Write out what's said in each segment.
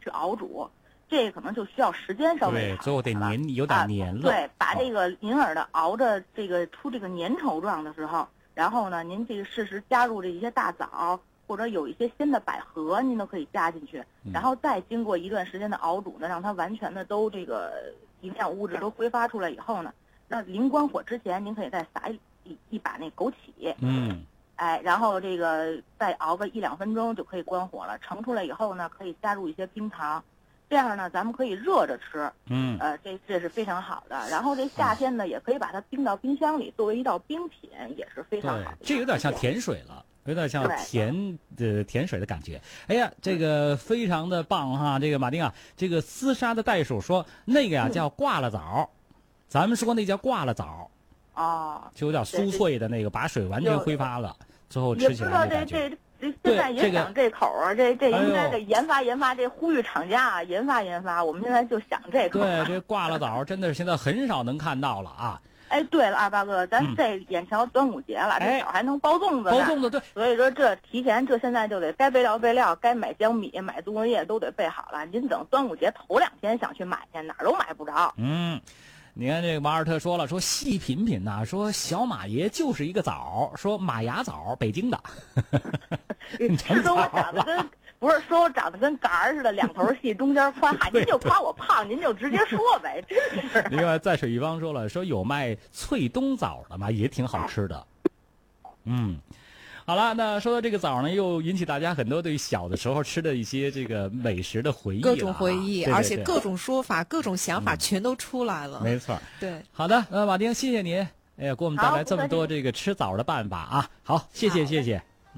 去熬煮，这可能就需要时间稍微对，最后得有点黏了。 对，把这个银耳的熬着这个出这个粘稠状的时候，然后呢，您这个适时加入这一些大枣，或者有一些鲜的百合，您都可以加进去，然后再经过一段时间的熬煮呢，让它完全的都这个营养物质都挥发出来以后呢，那临关火之前，您可以再撒一把那枸杞，然后这个再熬个1-2分钟就可以关火了。盛出来以后呢，可以加入一些冰糖，这样呢，咱们可以热着吃，这是非常好的。然后这夏天呢，也可以把它冰到冰箱里，作为一道冰品，也是非常好的。 这有点像甜水了。有点像甜水的感觉。哎呀，这个非常的棒哈！这个马丁啊，这个厮杀的袋鼠说那个呀叫挂了枣，咱们说那叫挂了枣，就有点酥脆的那个，把水完全挥发了，最后吃起来的感觉。 现在也想这口啊，这应该得研发，这呼吁厂家啊，研发。我们现在就想这口。 对，这挂了枣真的是现在很少能看到了啊。 哎，对了，二八哥，咱这眼瞧端午节了，这枣还能包粽子呢。 包粽子，对。 所以说这提前，现在就得该备料，该买江米、买粽子叶都得备好了。您等端午节头2天想去买去，哪儿都买不着。 你看这个马尔特说了，说细品品呐，说小马爷就是一个枣，说马牙枣，北京的。 说我长得跟不是说我长得跟杆儿似的，两头细，中间宽，您就夸我胖，您就直接说呗，真是。 另外，在水一方说了，说有卖脆冬枣的嘛，也挺好吃的。好了，那说到这个枣呢，又引起大家很多对小的时候吃的一些这个美食的回忆， 各种回忆， 对， 而且各种说法、各种想法全都出来了。 没错， 对。 好的，马丁，谢谢您，哎呀，给我们带来这么多这个吃枣的办法啊。好，谢谢。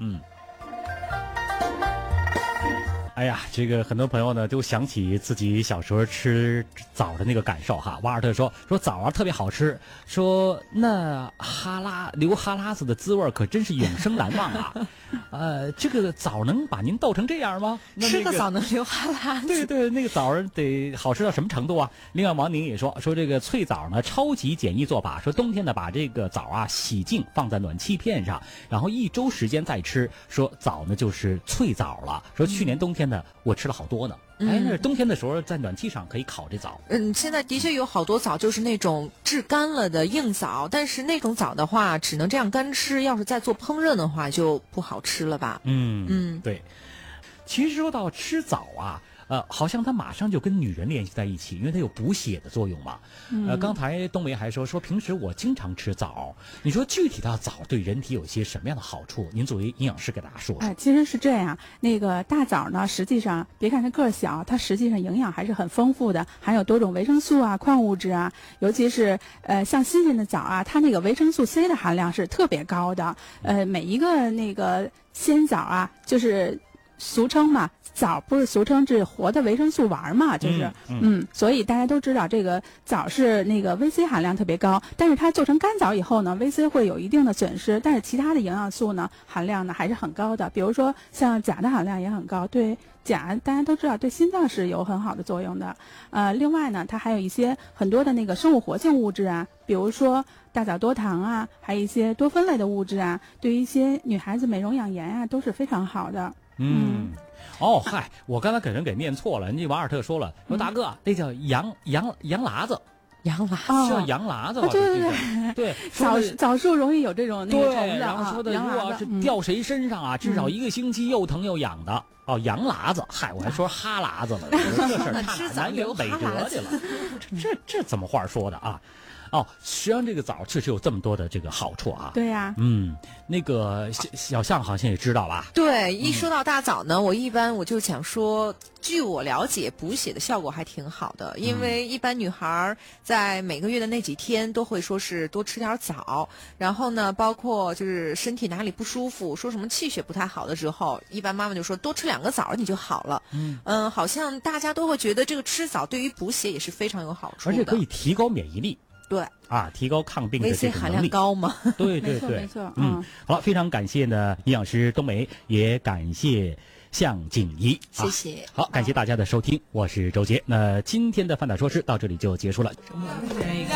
哎呀，这个很多朋友呢都想起自己小时候吃枣的那个感受哈。瓦尔特说枣啊特别好吃，说那流哈喇子的滋味可真是永生难忘啊。这个枣能把您逗成这样吗？ 吃个枣能流哈喇子？ 对，那个枣得好吃到什么程度啊？另外王宁也说这个脆枣呢超级简易做法，说冬天呢把这个枣啊洗净放在暖气片上，然后1周时间再吃，说枣呢就是脆枣了。说去年冬天呢我吃了好多呢。那冬天的时候在暖气上可以烤这枣。 现在的确有好多枣就是那种制干了的硬枣，但是那种枣的话只能这样干吃，要是再做烹饪的话就不好吃了吧。 对。其实说到吃枣啊，好像它马上就跟女人联系在一起，因为它有补血的作用嘛。刚才冬梅还说平时我经常吃枣，你说具体到枣对人体有些什么样的好处？您作为营养师给大家说说。 其实是这样，那个大枣呢，实际上别看它个儿小，它实际上营养还是很丰富的，含有多种维生素啊、矿物质啊，尤其是像新鲜的枣啊，它那个维生素 C 的含量是特别高的。每一个那个鲜枣啊，就是俗称嘛，枣不是俗称是活的维生素丸嘛，就是所以大家都知道这个枣是那个 VC 含量特别高，但是它做成干枣以后呢 ，VC 会有一定的损失，但是其他的营养素呢含量呢还是很高的，比如说像钾的含量也很高，对钾大家都知道对心脏是有很好的作用的。另外呢，它还有一些很多的那个生物活性物质啊，比如说大枣多糖啊，还有一些多酚类的物质啊，对于一些女孩子美容养颜啊都是非常好的。 我刚才给人给念错了，人家瓦尔特说了，说大哥，那叫羊喇子。叫羊喇子吧？对， 枣树容易有这种那个虫子。 然后说的，如果要是掉谁身上啊，至少1个星期又疼又痒的。羊喇子，我还说哈喇子了，这事儿差南辕北辙去了。这怎么话说的啊？实际上这个枣确实有这么多的这个好处啊。 对呀。 那个小象好像也知道吧？ 对，一说到大枣呢，我就想说，据我了解，补血的效果还挺好的，因为一般女孩在每个月的那几天都会说是多吃点枣，然后呢，包括就是身体哪里不舒服，说什么气血不太好的时候，一般妈妈就说多吃2个枣你就好了。好像大家都会觉得这个吃枣对于补血也是非常有好处的， 而且可以提高免疫力。 对提高抗病的这个能力。 维 C 含量高吗？ 对， 没错。 好了，非常感谢呢营养师冬梅，也感谢向静怡， 谢谢。 好，感谢大家的收听，我是周杰。那今天的饭打说事到这里就结束了。